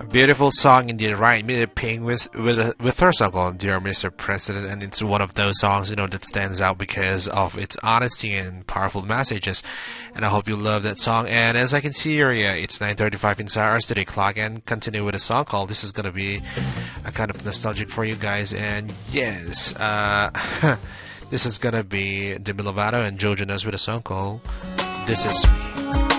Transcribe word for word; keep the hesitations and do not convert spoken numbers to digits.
A beautiful song indeed, right? Me Pink with with with her song called "Dear Mister President," and it's one of those songs you know that stands out because of its honesty and powerful messages. And I hope you love that song. And as I can see here, yeah, it's nine thirty-five inside our studio clock, and continue with a song called "This Is Gonna Be a Kind of Nostalgic for You Guys." And yes, uh, this is gonna be Demi Lovato and Joe Jonas with a song called "This Is Me."